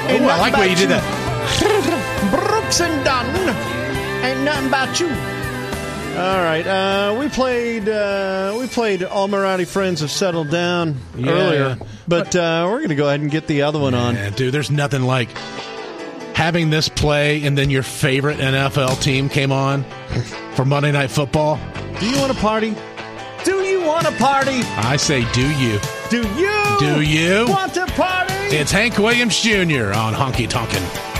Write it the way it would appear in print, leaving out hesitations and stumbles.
I like the way you did that. Brooks and Dunn. Ain't nothing about you. All right, we played All My Rowdy Friends Have Settled Down earlier, but we're going to go ahead and get the other one on. Dude, there's nothing like having this play and then your favorite NFL team came on for Monday Night Football. Do you want to party? Do you want to party? I say, do you? Do you? Do you? Want to party? It's Hank Williams Jr. on Honky Tonkin'.